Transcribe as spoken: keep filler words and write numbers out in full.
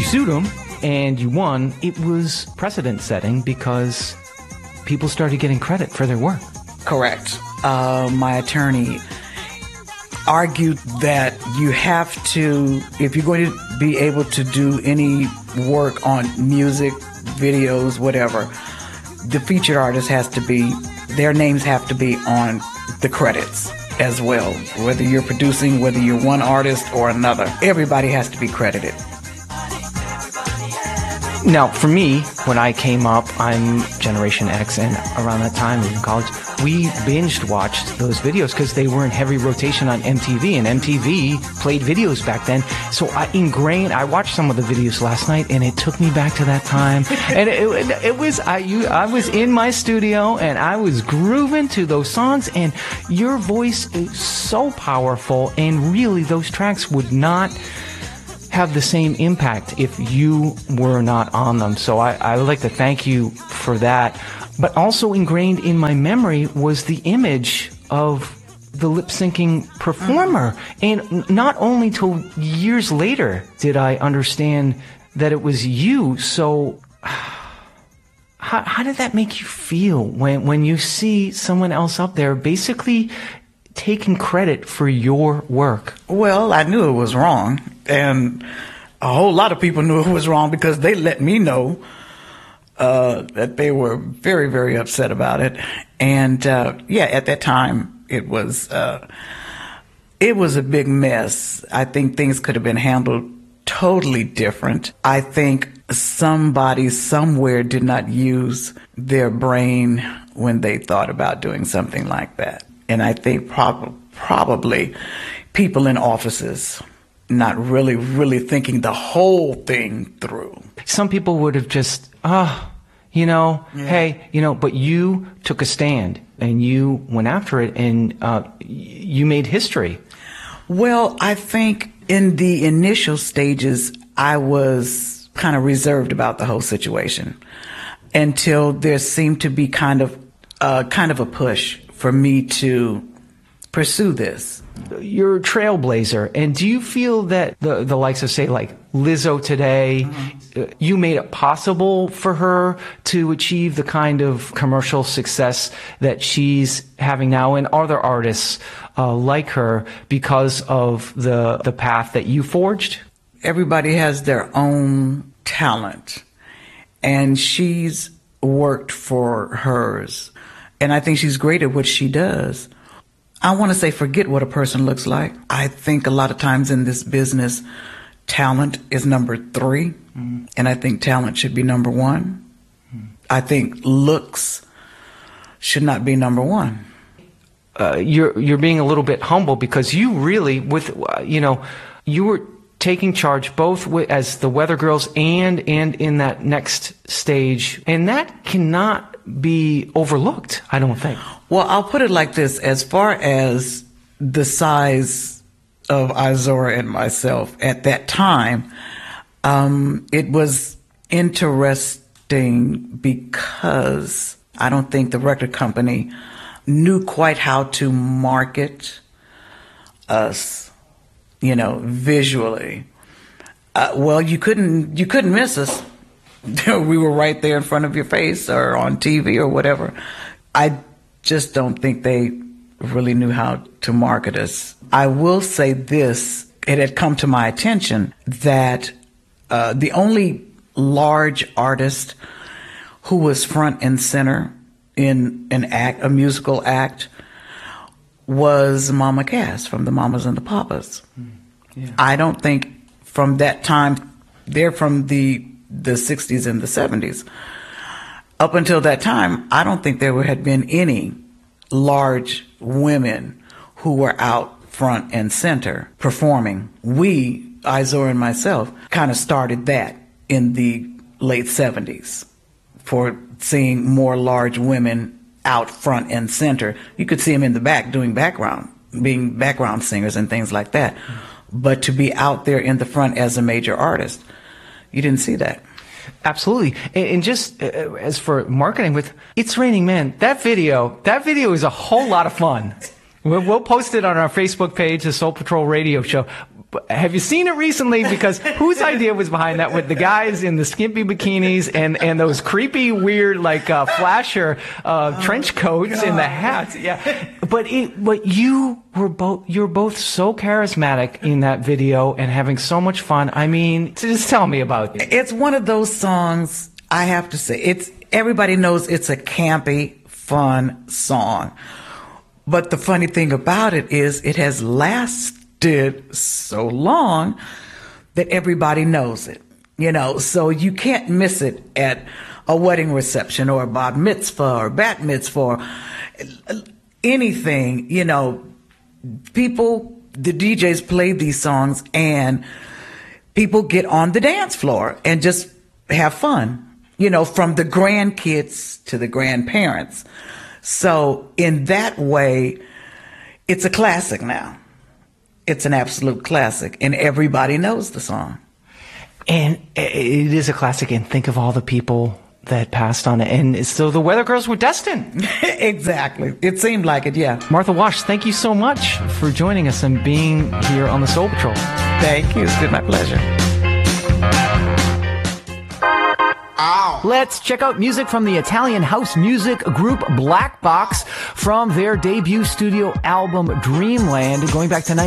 sued them and you won, it was precedent setting because people started getting credit for their work. Correct. Uh, my attorney argued that you have to, if you're going to be able to do any work on music, videos, whatever, the featured artist has to be, their names have to be on the credits as well. Whether you're producing, whether you're one artist or another, everybody has to be credited. Now, for me, when I came up, I'm Generation X, and around that time in college, we binged watched those videos because they were in heavy rotation on M T V, and M T V played videos back then. So I ingrained, I watched some of the videos last night, and it took me back to that time. And it, it, it was, I, you, I was in my studio, and I was grooving to those songs, and your voice is so powerful, and really those tracks would not have the same impact if you were not on them. So I, I would like to thank you for that. But also ingrained in my memory was the image of the lip-syncing performer. And not only till years later did I understand that it was you. So how, how did that make you feel when, when you see someone else up there basically taking credit for your work? Well, I knew it was wrong, and a whole lot of people knew it was wrong because they let me know uh, that they were very, very upset about it. And uh, yeah, at that time, it was uh, it was a big mess. I think things could have been handled totally different. I think somebody somewhere did not use their brain when they thought about doing something like that. And I think prob- probably people in offices not really, really thinking the whole thing through. Some people would have just, ah, oh, you know, yeah. hey, you know, but you took a stand and you went after it and uh, you made history. Well, I think in the initial stages, I was kind of reserved about the whole situation until there seemed to be kind of, uh, kind of a push for me to pursue this. You're a trailblazer, and do you feel that the the likes of, say, like Lizzo today, mm-hmm. uh, you made it possible for her to achieve the kind of commercial success that she's having now, and other artists uh, like her because of the the path that you forged? Everybody has their own talent, and she's worked for hers. And I think she's great at what she does. I want to say forget what a person looks like. I think a lot of times in this business, talent is number three. Mm-hmm. And I think talent should be number one. Mm-hmm. I think looks should not be number one. Uh, you're you're being a little bit humble because you really, with uh, you know, you were taking charge both with, as the Weather Girls and and in that next stage, and that cannot be overlooked, I don't think. Well, I'll put it like this. As far as the size of Izora and myself at that time, um, it was interesting because I don't think the record company knew quite how to market us, you know, visually. Uh, well, you couldn't you couldn't miss us. We were right there in front of your face or on T V or whatever. I just don't think they really knew how to market us. I will say this, it had come to my attention that uh, the only large artist who was front and center in an act, a musical act, was Mama Cass from the Mamas and the Papas. Mm, yeah. I don't think from that time, they're from the the sixties and the seventies. Up until that time, I don't think there had been any large women who were out front and center performing. We, Izora and myself, kind of started that in the late seventies for seeing more large women out front and center. You could see them in the back doing background, being background singers and things like that. But to be out there in the front as a major artist, you didn't see that. Absolutely. And just uh, as for marketing with It's Raining Men, that video, that video is a whole lot of fun. We'll, we'll post it on our Facebook page, the Soul Patrol Radio Show. Have you seen it recently? Because whose idea was behind that with the guys in the skimpy bikinis and, and those creepy, weird, like, uh, flasher, uh, oh, trench coats God. And the hats? Yeah. But it, but you were both, you're both so charismatic in that video and having so much fun. I mean, just tell me about it. It's one of those songs, I have to say, it's, everybody knows it's a campy, fun song. But the funny thing about it is it has lasted so long that everybody knows it, you know, so you can't miss it at a wedding reception or a bar mitzvah or bat mitzvah or anything, you know. People, the D Js play these songs and people get on the dance floor and just have fun, you know, from the grandkids to the grandparents. So in that way, it's a classic now. It's an absolute classic, and everybody knows the song. And it is a classic, and think of all the people that passed on it. And so the Weather Girls were destined. Exactly. It seemed like it, yeah. Martha Wash, thank you so much for joining us and being here on the Soul Patrol. Thank you. It's been my pleasure. Let's check out music from the Italian house music group Black Box from their debut studio album Dreamland, going back to nineteen